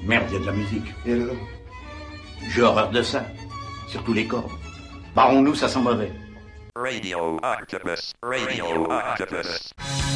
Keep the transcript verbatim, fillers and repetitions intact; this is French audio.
Merde, il y a de la musique. Et alors? J'ai horreur de ça. Surtout les cordes. Barrons-nous, ça sent mauvais. Radio Octopus, Radio Octopus.